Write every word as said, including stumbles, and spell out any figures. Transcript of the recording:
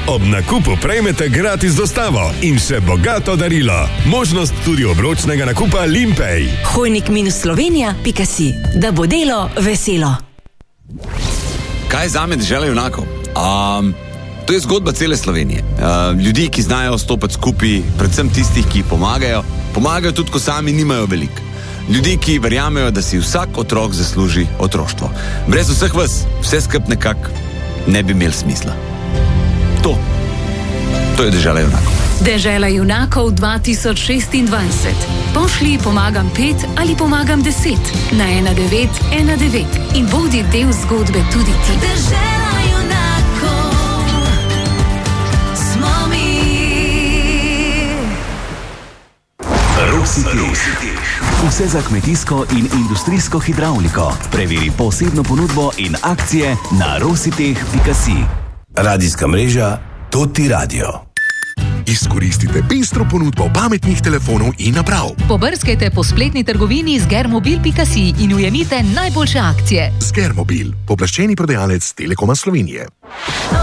Ob nakupu prejmete gratis dostavo in še bogato darilo. Možnost tudi obročnega nakupa Limpej. hojnik slovenija pika si, da bo delo veselo. Kaj zame dežela junakov? Um, to je zgodba cele Slovenije. Uh, ljudi, ki znajo stopiti skupaj, predvsem tistih, ki pomagajo, pomagajo tudi, ko sami nimajo veliko. Ljudi, ki verjamejo, da si vsak otrok zasluži otroštvo. Brez vseh vas, vse skup nekako ne bi imel smisla. To. To je dežela junakov. Dežela junakov dva tisoč šestindvajset. Pošli pomagam pet ali pomagam deset na ena devet ena devet in bodi del zgodbe tudi ti. Dežela junakov smo mi. Rositeh. Vse za kmetijsko in industrijsko hidravliko. Preveri posebno ponudbo in akcije na rositeh pika si. Radijska mreža Toti Radio. Izkoristite pestro ponudbo pametnih telefonov in naprav. Pobrskajte po spletni trgovini zgermobil pika si in ujemite najboljše akcije. Zgermobil, pooblaščeni prodajalec Telekoma Slovenije.